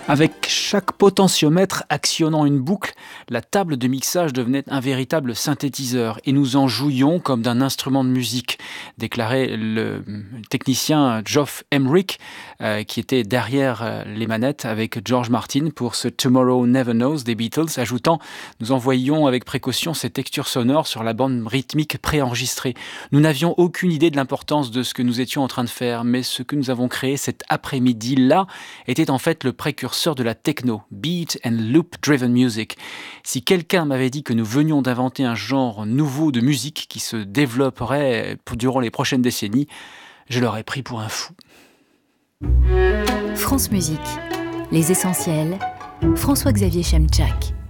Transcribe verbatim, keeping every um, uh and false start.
Avec chaque potentiomètre actionnant une boucle, la table de mixage devenait un véritable synthétiseur et nous en jouions comme d'un instrument de musique, déclarait le technicien Geoff Emerick, euh, qui était derrière euh, les manettes avec George Martin pour ce Tomorrow Never Knows des Beatles, ajoutant « Nous envoyions avec précaution ces textures sonores sur la bande rythmique préenregistrée. Nous n'avions aucune idée de l'importance de ce que nous étions en train de faire, mais ce que nous avons créé cet après-midi-là était en fait le précurseur de la techno, beat and loop driven music. Si quelqu'un m'avait dit que nous venions d'inventer un genre nouveau de musique qui se développerait durant les prochaines décennies, je l'aurais pris pour un fou. France Musique, les essentiels, François-Xavier Chemchak.